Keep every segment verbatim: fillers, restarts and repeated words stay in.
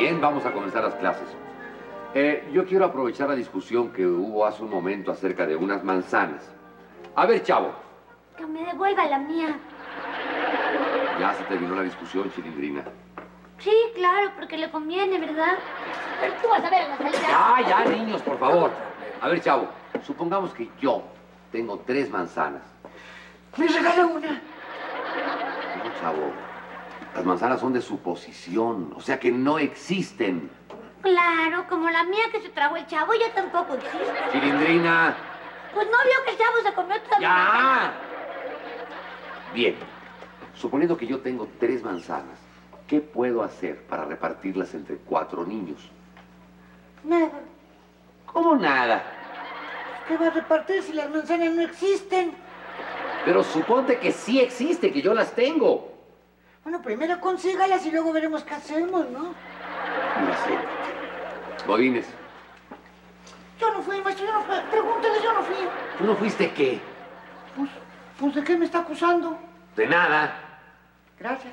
Bien, vamos a comenzar las clases. Eh, yo quiero aprovechar la discusión que hubo hace un momento acerca de unas manzanas. A ver, chavo. Que me devuelva la mía. Ya se terminó la discusión, Chilindrina. Sí, claro, porque le conviene, ¿verdad? Pero tú vas a ver la salida. Ya, ya, niños, por favor. A ver, chavo, supongamos que yo tengo tres manzanas. ¿Me regala una? No, chavo. Las manzanas son de suposición, o sea que no existen. Claro, como la mía que se tragó el chavo, ya tampoco existe. Chilindrina. Pues no vio que el chavo se comió toda la manzana. ¡Ya! Bien. Suponiendo que yo tengo tres manzanas, ¿qué puedo hacer para repartirlas entre cuatro niños? Nada. ¿Cómo nada? ¿Qué va a repartir si las manzanas no existen? Pero suponte que sí existe, que yo las tengo. Bueno, primero consígalas y luego veremos qué hacemos, ¿no? Mira, siéntate. Godínez. Yo no fui, maestro, yo no fui. Pregúntale, yo no fui. ¿Tú no fuiste qué? Pues, pues, ¿de qué me está acusando? De nada. Gracias.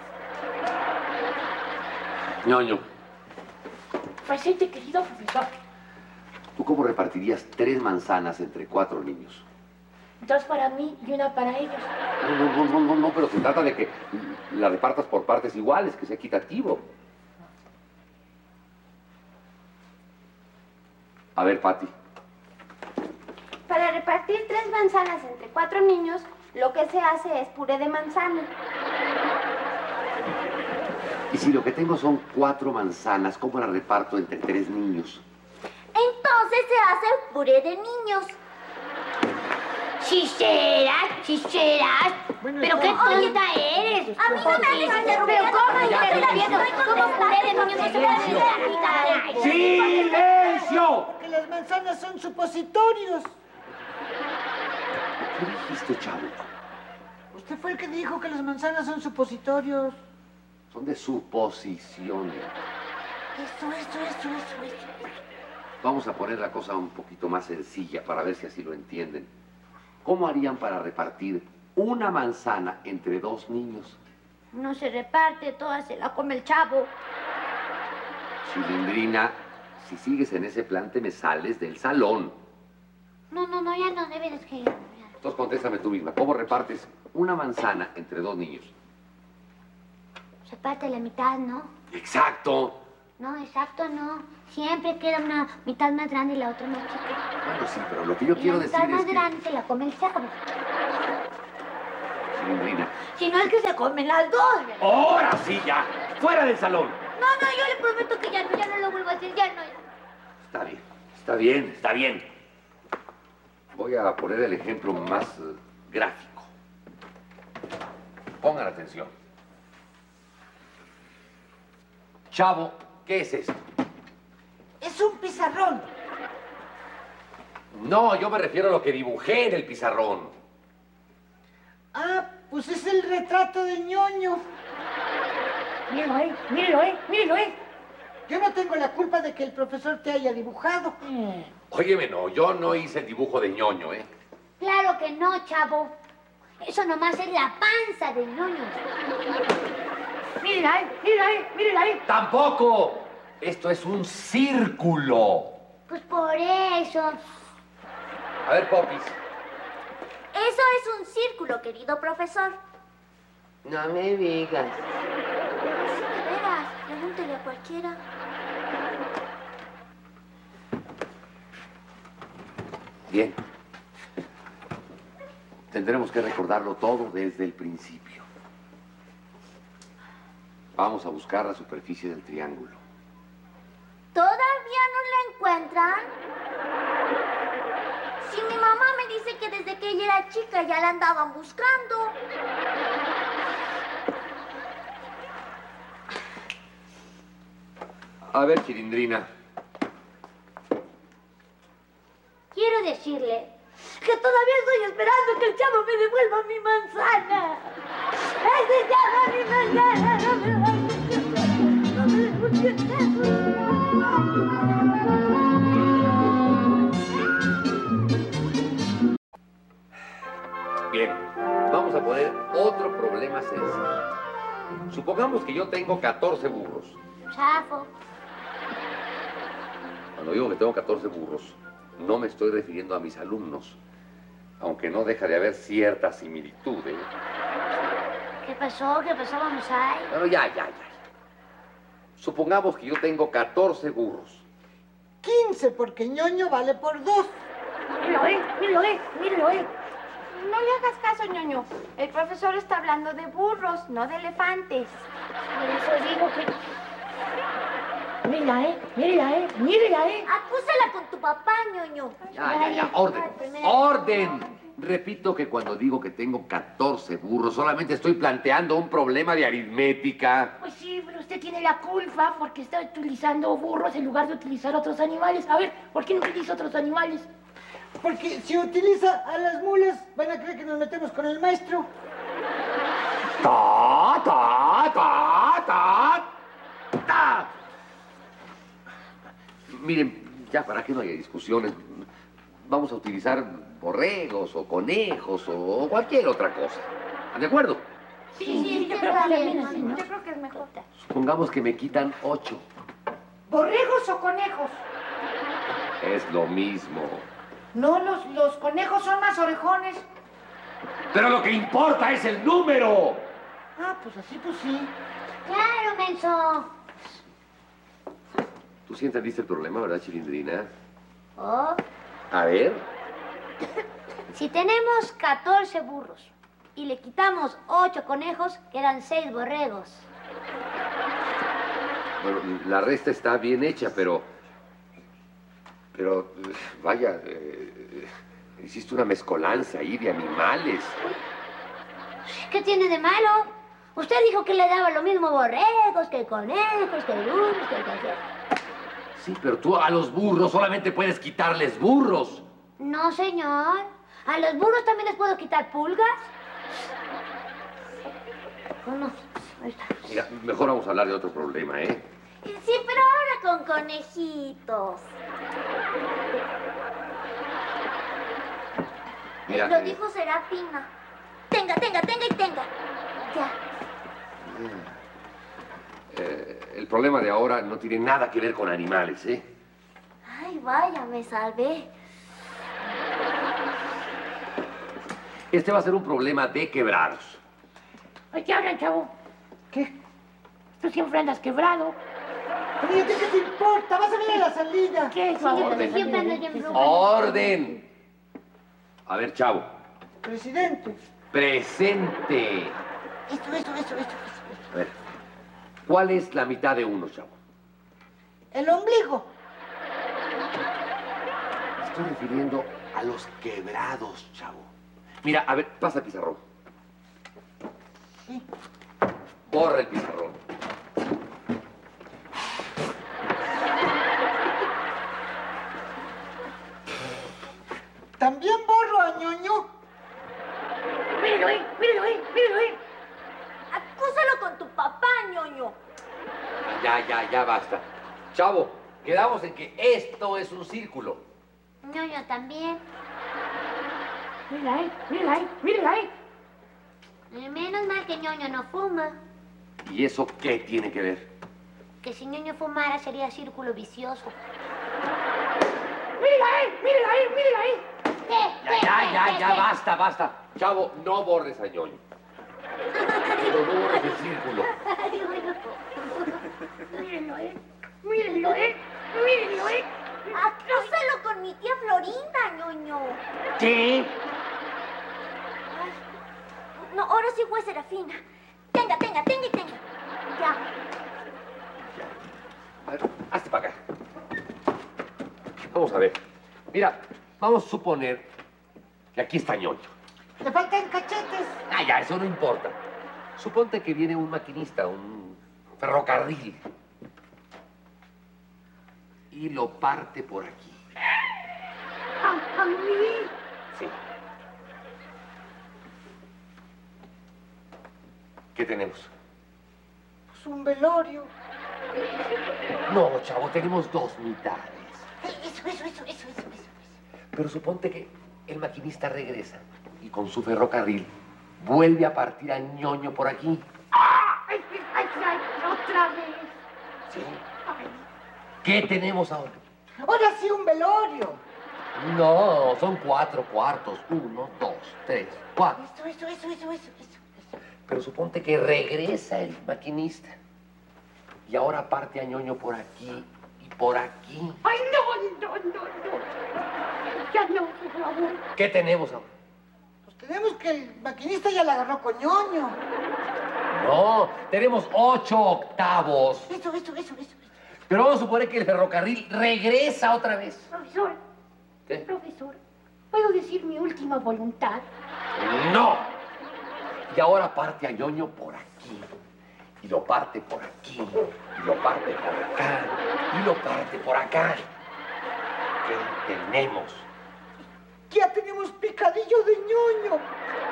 Ñoño, Presente, querido profesor. ¿tú cómo repartirías tres manzanas entre cuatro niños? Dos para mí y una para ellos. No, no, no, no, no, no, pero se trata de que la repartas por partes iguales, que sea equitativo. A ver, Pati. Para repartir tres manzanas entre cuatro niños, lo que se hace es puré de manzana. Y si lo que tengo son cuatro manzanas, ¿cómo las reparto entre tres niños? Entonces se hace puré de niños. Si serás, si serás. Bueno, Pero qué está- tonta eres. A mí no me hagas interrumpir. Pero cómo Ya, interrumpiendo, estoy como puré de niños no se puede Silencio. repartir. ¡Silencio! Que las manzanas son supositorios. ¿Qué dijiste, chavo? Usted fue el que dijo que las manzanas son supositorios. Son de suposiciones. Esto, esto, esto, esto, esto. Vamos a poner la cosa un poquito más sencilla para ver si así lo entienden. ¿Cómo harían para repartir una manzana entre dos niños? No se reparte, toda se la come el chavo. Chilindrina, si sigues en ese plan te me sales del salón. No, no, no, ya no, de veras que ya no, ya. Entonces contéstame tú misma. ¿Cómo repartes una manzana entre dos niños? Se parte la mitad, ¿no? ¡Exacto! No, exacto, no. Siempre queda una mitad más grande y la otra más chica. Bueno, sí, pero lo que yo Y quiero la decir mitad más es que... grande se la come el chavo. Chilindrina. Si no es que se comen las dos. ¡Ahora sí ya! ¡Fuera del salón! No, no, yo le prometo que ya no, ya no lo vuelvo a hacer, ya no. Está bien, está bien, está bien. Voy a poner el ejemplo más eh, gráfico. Pongan atención. Chavo, ¿qué es esto? Es un pizarrón. No, yo me refiero a lo que dibujé en el pizarrón. Ah, pues es el retrato de ñoño. Míralo ahí, míralo ahí, míralo ahí. Yo no tengo la culpa de que el profesor te haya dibujado. Óyeme, no, yo no hice el dibujo de ñoño, ¿eh? Claro que no, chavo. Eso nomás es la panza del ñoño. Mírala ahí, mírala ahí, mírala ahí. ¡Tampoco! Esto es un círculo. Pues por eso. A ver, Popis. Eso es un círculo, querido profesor. No me digas. Sí, de veras, pregúntele a cualquiera. Bien. Tendremos que recordarlo todo desde el principio. Vamos a buscar la superficie del triángulo. ¿Todavía no la encuentran? Si mi mamá me dice que desde que ella era chica ya la andaban buscando. A ver, Chilindrina. Quiero decirle que todavía estoy esperando que el chavo me devuelva mi manzana. ¡Ese chavo mi manzana! ¡No me va a no me devuelve. Bien, vamos a poner otro problema sencillo. Supongamos que yo tengo catorce burros. Chafo. Cuando digo que tengo catorce burros, no me estoy refiriendo a mis alumnos, aunque no deja de haber cierta similitud, ¿eh? ¿Qué pasó? ¿Qué pasó, Mamosay? Pero ya, ya, ya. Supongamos que yo tengo catorce burros. quince, porque ñoño vale por dos. Míralo, eh, míralo, eh, míralo, eh. No le hagas caso, ñoño. El profesor está hablando de burros, no de elefantes. Por eso digo que... Mírala, eh, mírala, eh, mírala, eh. Acúsala con tu papá, ñoño. Ya, ya, ya. Orden. ¡Orden! Repito que cuando digo que tengo catorce burros, solamente estoy planteando un problema de aritmética. Pues sí, pero usted tiene la culpa porque está utilizando burros en lugar de utilizar otros animales. A ver, ¿por qué no utiliza otros animales? Porque si utiliza a las mulas, van a creer que nos metemos con el maestro. ¡Ta, ta, ta, ta, ta! Miren, ya para que no haya discusiones, vamos a utilizar borregos o conejos o cualquier otra cosa. ¿De acuerdo? Sí, sí, yo creo Está que bien, bien así, ¿no? Yo creo que es mejor. Supongamos que me quitan ocho. ¿Borregos o conejos? Es lo mismo. No, los, los conejos son más orejones. Pero lo que importa es el número. Ah, pues así, pues sí. Claro, menso. Tú sí entendiste el problema, ¿verdad, Chilindrina? Oh, A ver. si tenemos catorce burros y le quitamos ocho conejos, quedan seis borregos. Bueno, la resta está bien hecha, pero... Pero, vaya, eh, hiciste una mezcolanza ahí de animales. ¿Qué tiene de malo? Usted dijo que le daba lo mismo borregos que conejos, que burros, que café. Sí, pero tú a los burros solamente puedes quitarles burros. No, señor. ¿A los burros también les puedo quitar pulgas? ¿Cómo? Ahí está. Mira, mejor vamos a hablar de otro problema, ¿eh? Sí, pero ahora con conejitos. Mira, Lo eh, dijo Serafina. Tenga, tenga, tenga y tenga. Ya. eh, el problema de ahora no tiene nada que ver con animales, ¿eh? Ay, vaya, me salvé. Este va a ser un problema de quebrados. Ay, ¿qué hablan, chavo? ¿Qué? Tú siempre andas quebrado. Pero ¿y a ti qué te importa? Vas a ver a la salida. ¿Qué es Sí, yo Orden. siempre ando bien bruja. ¡Orden! A ver, chavo. Presidente. Presente. Esto, esto, esto, esto. A ver, ¿cuál es la mitad de uno, chavo? El ombligo. Me estoy refiriendo a los quebrados, chavo. Mira, a ver, pasa el pizarrón. Sí. Borra el pizarrón. También borro a ñoño. Míralo, eh, míralo, eh, míralo, eh. Acúsalo con tu papá, ñoño. Ya, ya, ya basta. Chavo, quedamos en que esto es un círculo. Ñoño también. Mira, eh, mira, eh, mira, eh. Menos mal que Ñoño no fuma. ¿Y eso qué tiene que ver? Que si Ñoño fumara sería círculo vicioso. ¡Mírala, eh! ¡Mírala, eh! ¡Mírala, eh! Ya, ya, ya, ya, basta, basta. Chavo, no borres a ñoño. Pero no borres el círculo. Mírenlo, eh. Mírenlo, eh. Mírenlo, eh. Acúsalo con mi tía Florinda, ñoño. ¿Qué? No, ahora sí fue Serafina. Tenga, tenga, tenga y tenga. Ya. A ver, hazte para acá. Vamos a ver. Mira, vamos a suponer que aquí está ñoño. Le faltan cachetes. Ah, ya, eso no importa. Suponte que viene un maquinista, un ferrocarril. Y lo parte por aquí. ¿A, a mí? Sí. ¿Qué tenemos? Pues un velorio. No, chavo, tenemos dos mitades. Eso, eso, eso, eso, eso, eso. Pero suponte que el maquinista regresa y con su ferrocarril vuelve a partir a ñoño por aquí. ¡Ay, ay, ay! ¡Otra vez! Sí. ¿Qué tenemos ahora? Ahora sí, un velorio. No, son cuatro cuartos. Uno, dos, tres, cuatro. Eso, eso, eso, eso, eso, eso. Pero suponte que regresa el maquinista. Y ahora parte a ñoño por aquí y por aquí. Ay, no, no, no, no. Ya no, por favor. ¿Qué tenemos ahora? Pues tenemos que el maquinista ya la agarró con ñoño. No, tenemos ocho octavos. Eso, eso, eso, eso. Pero vamos a suponer que el ferrocarril regresa otra vez. Profesor, ¿Qué? profesor, ¿puedo decir mi última voluntad? ¡No! Y ahora parte a ñoño por aquí. Y lo parte por aquí. Y lo parte por acá. Y lo parte por acá. ¿Qué tenemos? Ya tenemos picadillo de ñoño.